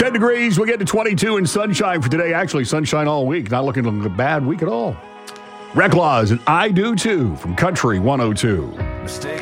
10 degrees. We'll get to 22 and sunshine for today. Actually, sunshine all week. Not looking like a bad week at all. Reclaws and I Do Too from Country 102. Mistake